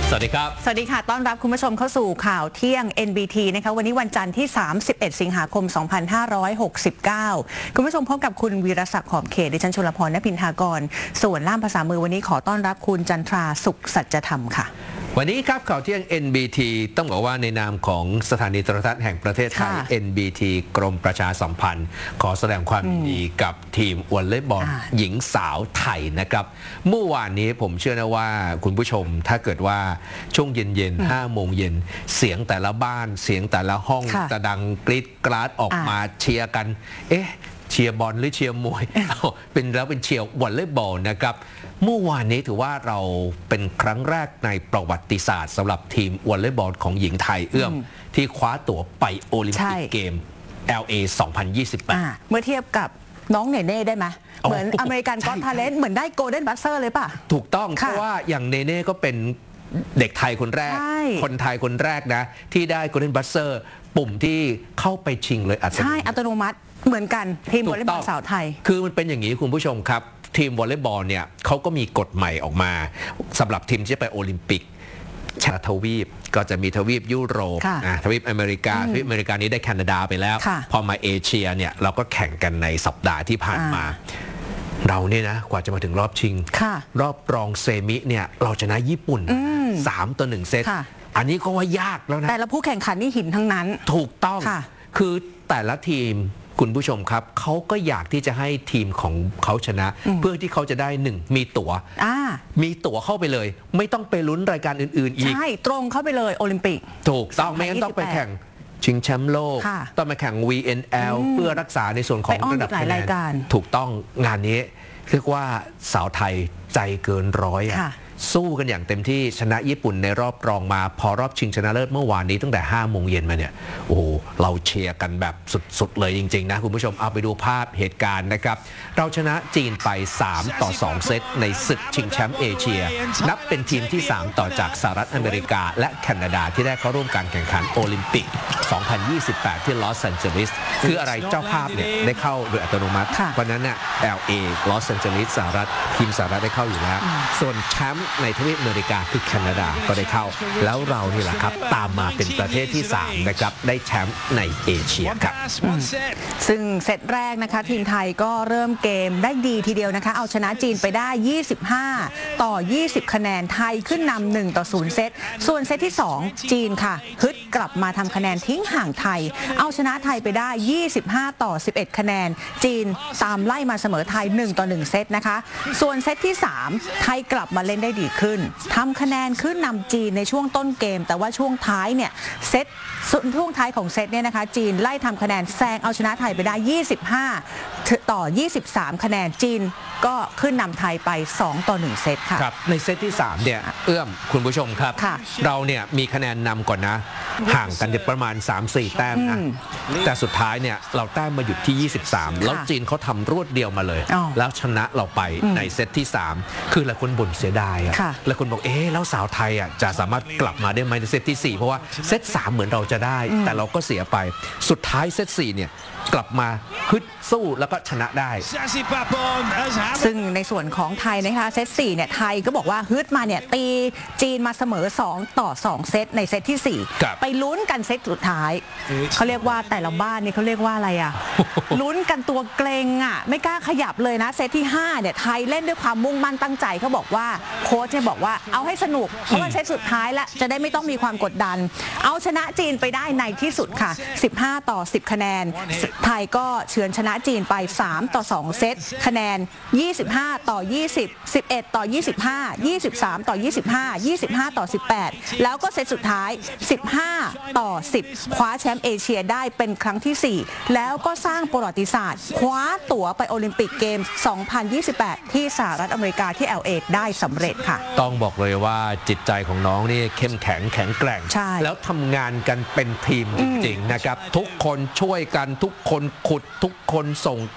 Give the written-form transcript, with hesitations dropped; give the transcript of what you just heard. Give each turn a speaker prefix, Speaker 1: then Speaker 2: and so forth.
Speaker 1: สวัสดีครับ
Speaker 2: สวัสดีค่ะต้อนรับคุณผู้ชมเข้าสู่ข่าวเที่ยง NBT นะคะวันนี้วันจันทร์ที่31สิงหาคม2569คุณผู้ชมพบกับคุณวีรศักดิ์หอมเขตดิฉันชลพร ณ พินทากรส่วนล่ามภาษามือวันนี้ขอต้อนรับคุณจันทราสุขสัจธรรมค่ะ
Speaker 1: วันนี้ครับข่าวเที่ยง NBT ต้องบอกว่าในนามของสถานีโทรทัศน์แห่งประเทศไทย NBT กรมประชาสัมพันธ์ขอแสดงความยินดีกับทีมวอลเลย์บอลหญิงสาวไทยนะครับเมื่อวานนี้ผมเชื่อนะว่าคุณผู้ชมถ้าเกิดว่าช่วงเย็นๆ5 โมงเย็นเสียงแต่ละบ้านเสียงแต่ละห้องจะดังกรี๊ดกราดออกมาเชียร์กันเชียร์บอลหรือเชียร์มวยเป็นเชียร์วอลเลย์บอลนะครับเมื่อวานนี้ถือว่าเราเป็นครั้งแรกในประวัติศาสตร์สำหรับทีมวอลเลย์บอลของหญิงไทยที่คว้าตั๋วไปโอลิมปิกเกม LA 2028
Speaker 2: เมื่อเทียบกับน้องเนเน่ได้ไหมเหมือนอเมริกันก็อตทาเลนต์เหมือนได้โกลเด้นบัสเซอร์เลยป่ะ
Speaker 1: ถูกต้องเพราะว่าอย่างเนเน่ก็เป็นเด็กไทยคนแรกคนไทยคนแรกนะที่ได้โกลเด้นบัสเซอร์ปุ่มที่เข้าไปชิงเลย
Speaker 2: อัตโนมัติเหมือนกันทีมวอลเลย์บอลสาวไทย
Speaker 1: คือมันเป็นอย่างนี้คุณผู้ชมครับทีมวอลเลย์บอลเนี่ยเขาก็มีกฎใหม่ออกมาสำหรับทีมที่จะไปโอลิมปิกชาทวีปก็จะมีทวีปยุโรปทวีปอเมริกาทวีปอเมริกานี้ได้แคนาดาไปแล้วพอมาเอเชียเนี่ยเราก็แข่งกันในสัปดาห์ที่ผ่านมาเราเนี่ยนะกว่าจะมาถึงรอบชิงรอบรองเซมิเนี่ยเราชนะญี่ปุ่น3-1 เซตอันนี้ก็ว่ายากแล้วนะ
Speaker 2: แต่ละผู้แข่งขันนี่หินทั้งนั้น
Speaker 1: ถูกต้องคือแต่ละทีมคุณผู้ชมครับเขาก็อยากที่จะให้ทีมของเขาชนะเพื่อที่เขาจะได้มีตั๋วเข้าไปเลยไม่ต้องไปลุ้นรายการอื่นๆอีก
Speaker 2: ใช่ตรงเข้าไปเลยโอลิมปิก
Speaker 1: ถูกต้องไม่งั้นต้องไปแข่งชิงแชมป์โลกต้องไปแข่ง VNL เพื่อรักษาในส่วนของระดับคะแนนถูกต้องงานนี้เรียกว่าสาวไทยใจเกินร้อยสู้กันอย่างเต็มที่ชนะญี่ปุ่นในรอบรองมาพอรอบชิงชนะเลิศเมื่อวานนี้ตั้งแต่5 โมงเย็นมาเนี่ยโอ้โหเราเชียร์กันแบบสุดๆเลยจริงๆนะคุณผู้ชมเอาไปดูภาพเหตุการณ์นะครับเราชนะจีนไป3-2 เซตในศึกชิงแชมป์เอเชียนับเป็นทีมที่3ต่อจากสหรัฐอเมริกาและแคนาดาที่ได้เข้าร่วมการแข่งขันโอลิมปิก2028ที่ลอสแอนเจลิสคืออะไรเจ้าภาพเนี่ยได้เข้าโดยอัตโนมัติวันนั้นเนี่ย LA ลอสแอนเจลิสสหรัฐทีมสหรัฐได้เข้าอยู่แล้วส่วนแชมป์ในทวีปอเมริกาคือแคนาดาก็ได้เข้าแล้วเรานี่แหละครับตามมาเป็นประเทศที่3นะครับได้แชมป์ในเอเชียครับ
Speaker 2: ซึ่งเซตแรกนะคะทีมไทยก็เริ่มเกมได้ดีทีเดียวนะคะเอาชนะจีนไปได้25-20 คะแนนไทยขึ้นนำ1-0 เซตส่วนเซตที่2จีนค่ะฮึดกลับมาทำคะแนนทิ้งห่างไทยเอาชนะไทยไปได้25-11 คะแนนจีนตามไล่มาเสมอไทย1-1 เซตนะคะส่วนเซตที่3ไทยกลับมาเล่นได้ดีขึ้นทำคะแนนขึ้นนำจีนในช่วงต้นเกมแต่ว่าช่วงท้ายเนี่ยช่วงท้ายของเซตเนี่ยนะคะจีนไล่ทำคะแนนแซงเอาชนะไทยไปได้25-23 คะแนนจีนก็ขึ้นนำไทยไป2-1 เซตค่ะ
Speaker 1: ครับในเซตที่3เนี่ยคุณผู้ชมครับเราเนี่ยมีคะแนนนำก่อนนะห่างกันประมาณ 3-4 แต้มนะแต่สุดท้ายเนี่ยเราแต้มมาหยุดที่23แล้วจีนเขาทำรวดเดียวมาเลยแล้วชนะเราไปในเซตที่3คือหลายคนบ่นเสียดายหลายคนบอกแล้วสาวไทยจะสามารถกลับมาได้ไหมในเซตที่4เพราะว่าเซต3เหมือนเราจะได้แต่เราก็เสียไปสุดท้ายเซต4เนี่ยกลับมาฮึดสู้แล้วก็ชนะได้
Speaker 2: ซึ่งในส่วนของไทยนะคะเซต4เนี่ยไทยก็บอกว่าฮึดมาเนี่ยตีจีนมาเสมอ2-2 เซตในเซตที่4ไปลุ้นกันเซตสุดท้ายเขาเรียกว่าแต่ละบ้านนี่เขาเรียกว่าอะไรลุ้นกันตัวเกรงไม่กล้าขยับเลยนะเซตที่5เนี่ยไทยเล่นด้วยความมุ่งมั่นตั้งใจเขาบอกว่าโค้ชเนี่ยบอกว่าเอาให้สนุกเพราะว่าเซตสุดท้ายแล้วจะได้ไม่ต้องมีความกดดันเอาชนะจีนไปได้ในที่สุดค่ะ15-10 คะแนนไทยก็เฉือนชนะจีนไป3-2 เซตคะแนน25-20 11-25 23-25 25-18แล้วก็เซตสุดท้าย15-10คว้าแชมป์เอเชียได้เป็นครั้งที่4แล้วก็สร้างประวัติศาสตร์คว้าตั๋วไปโอลิมปิกเกม2028ที่สหรัฐอเมริกาที่ LA ได้สำเร็จค่ะ
Speaker 1: ต้องบอกเลยว่าจิตใจของน้องนี่เข้มแข็งแข็งแกร่งแล้วทำงานกันเป็นทีมจริงๆนะครับทุกคนช่วยกันทุกคนขุดทุกคนส่ง